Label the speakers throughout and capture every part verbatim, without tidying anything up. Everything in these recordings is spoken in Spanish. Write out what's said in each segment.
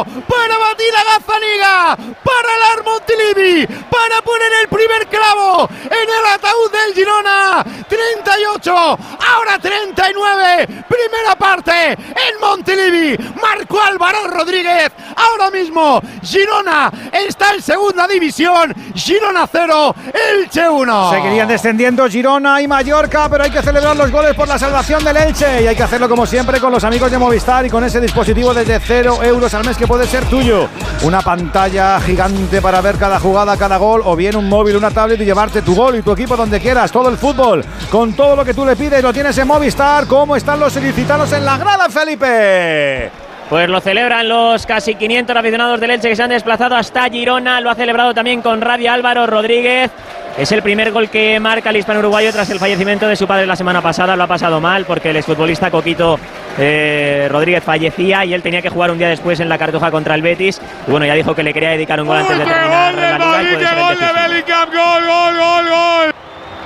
Speaker 1: para batir a Gazzaniga, para el Montilivi, para poner el primer clavo en el ataúd del Girona. treinta y ocho, ahora treinta y nueve, primera parte en Montilivi, marcó Álvaro Rodríguez. Ahora mismo Girona está en segunda división, Girona cero, Elche uno.
Speaker 2: Seguirían descendiendo Girona y Mallorca, pero hay que celebrar los goles por la salvación del Elche y hay que hacerlo como siempre con los amigos de Movistar y con ese dispositivo desde cero euros al mes que puede ser tuyo. Una pantalla gigante para ver cada jugada, cada gol, o bien un móvil, una tablet y llevarte tu gol y tu equipo donde quieras. Todo el fútbol, con todo lo que tú le pides, lo tienes en Movistar. ¿Cómo están los ilicitanos en la grada, Felipe?
Speaker 3: Pues lo celebran los casi quinientos aficionados del Elche que se han desplazado hasta Girona. Lo ha celebrado también con rabia Álvaro Rodríguez. Es el primer gol que marca el hispano-uruguayo tras el fallecimiento de su padre la semana pasada. Lo ha pasado mal porque el exfutbolista Coquito eh, Rodríguez fallecía y él tenía que jugar un día después en la Cartuja contra el Betis. Y bueno, ya dijo que le quería dedicar un gol antes de terminar la liga.
Speaker 4: ¡Gol de gol de Bellingham! ¡Gol, gol, gol, gol!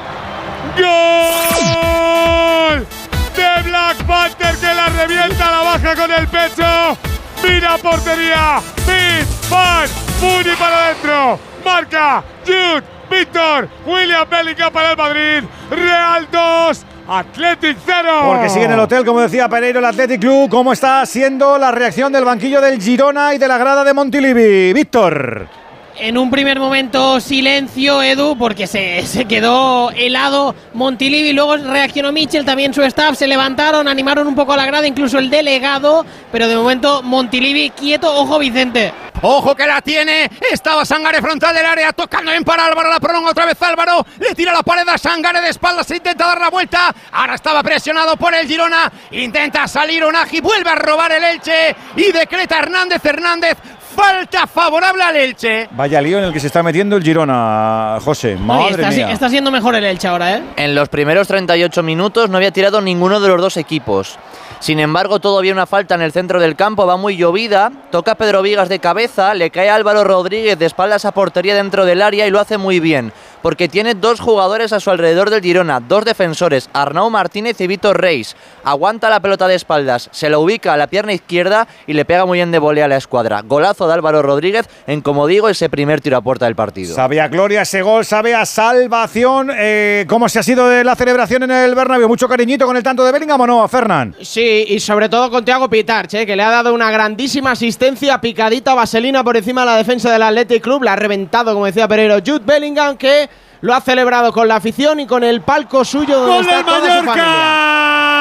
Speaker 4: ¡Gol! De Black Panther que la revienta, la baja con el pecho. Mira portería. Pit, Pan, Muni para adentro. Marca Jude, Víctor, William Bellingham para el Madrid. Real dos, Athletic cero.
Speaker 2: Porque sigue en el hotel, como decía Pereiro, el Athletic Club. ¿Cómo está siendo la reacción del banquillo del Girona y de la grada de Montilivi? Víctor.
Speaker 5: En un primer momento silencio, Edu, porque se, se quedó helado Montilivi. Luego reaccionó Michel, también su staff, se levantaron, animaron un poco a la grada, incluso el delegado. Pero de momento Montilivi quieto. Ojo, Vicente.
Speaker 1: Ojo que la tiene, estaba Sangare frontal del área, tocando bien para Álvaro, la prolonga otra vez Álvaro, le tira la pared a Sangare de espaldas, intenta dar la vuelta, ahora estaba presionado por el Girona, intenta salir Unagi, vuelve a robar el Elche y decreta Hernández Hernández, falta favorable al Elche.
Speaker 2: Vaya lío en el que se está metiendo el Girona, José, madre
Speaker 5: Oye, está,
Speaker 2: mía.
Speaker 5: está siendo mejor el Elche ahora, ¿eh?
Speaker 6: En los primeros treinta y ocho minutos no había tirado ninguno de los dos equipos. Sin embargo, todavía una falta en el centro del campo, va muy llovida, toca Pedro Vigas de cabeza, le cae a Álvaro Rodríguez de espaldas a portería dentro del área y lo hace muy bien, porque tiene dos jugadores a su alrededor del Girona, dos defensores, Arnau Martínez y Víctor Reis. Aguanta la pelota de espaldas, se la ubica a la pierna izquierda y le pega muy bien de volea a la escuadra. Golazo de Álvaro Rodríguez en, como digo, ese primer tiro a puerta del partido.
Speaker 2: Sabe a gloria ese gol, sabe a salvación. Eh, ¿Cómo se ha sido de la celebración en el Bernabéu? ¿Mucho cariñito con el tanto de Bellingham o no, Fernán?
Speaker 7: Sí, y sobre todo con Thiago Pitarch, eh, que le ha dado una grandísima asistencia, picadita vaselina por encima de la defensa del Athletic Club. La ha reventado, como decía Pereiro, Jude Bellingham, que lo ha celebrado con la afición y con el palco suyo donde
Speaker 4: ¡Gol
Speaker 7: está
Speaker 4: del
Speaker 7: toda su familia.
Speaker 4: Mallorca!